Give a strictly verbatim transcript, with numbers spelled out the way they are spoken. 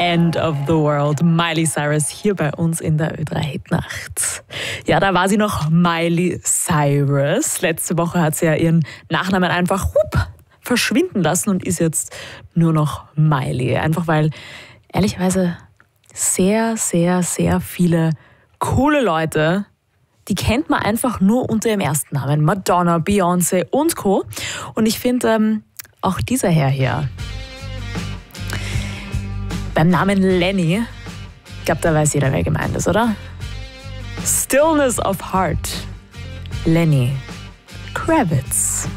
End of the World. Miley Cyrus hier bei uns in der Ö drei Hitnacht. Ja, da war sie noch Miley Cyrus. Letzte Woche hat sie ja ihren Nachnamen einfach hup, verschwinden lassen und ist jetzt nur noch Miley. Einfach weil, ehrlicherweise, sehr, sehr, sehr viele coole Leute, die kennt man einfach nur unter ihrem ersten Namen. Madonna, Beyoncé und Co. Und ich finde, ähm, auch dieser Herr hier, beim Namen Lenny, ich glaube, da weiß jeder, wer gemeint ist, oder? Stillness of Heart. Lenny Kravitz.